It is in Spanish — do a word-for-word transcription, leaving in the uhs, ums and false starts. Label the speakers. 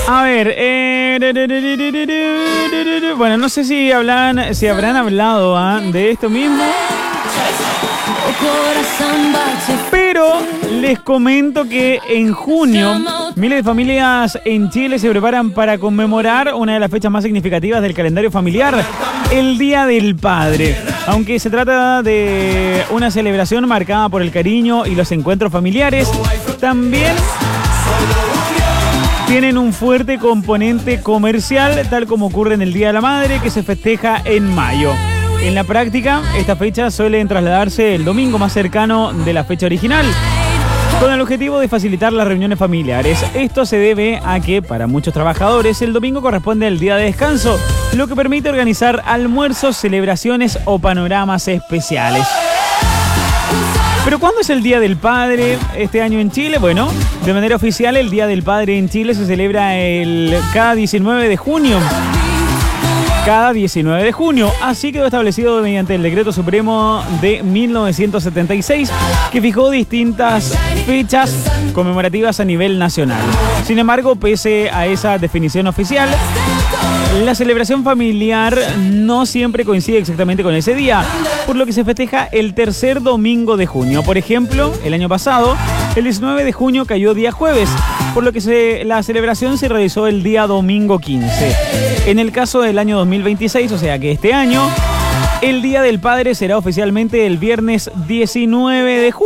Speaker 1: A ver, eh, bueno, no sé si hablan, si habrán hablado ¿eh? de esto mismo. Pero les comento que en junio miles de familias en Chile se preparan para conmemorar una de las fechas más significativas del calendario familiar, el Día del Padre. Aunque se trata de una celebración marcada por el cariño y los encuentros familiares, también tienen un fuerte componente comercial, tal como ocurre en el Día de la Madre, que se festeja en mayo. En la práctica, esta fecha suele trasladarse el domingo más cercano de la fecha original, con el objetivo de facilitar las reuniones familiares. Esto se debe a que, para muchos trabajadores, el domingo corresponde al día de descanso, lo que permite organizar almuerzos, celebraciones o panoramas especiales. ¿Pero cuándo es el Día del Padre este año en Chile? Bueno, de manera oficial el Día del Padre en Chile se celebra el cada diecinueve de junio. Cada diecinueve de junio. Así quedó establecido mediante el Decreto Supremo de mil novecientos setenta y seis, que fijó distintas fechas conmemorativas a nivel nacional. Sin embargo, pese a esa definición oficial, la celebración familiar no siempre coincide exactamente con ese día, por lo que se festeja el tercer domingo de junio. Por ejemplo, el año pasado, el diecinueve de junio cayó día jueves, por lo que se, la celebración se realizó el día domingo quince. En el caso del año dos mil veintiséis, o sea que este año, el Día del Padre será oficialmente el viernes diecinueve de junio.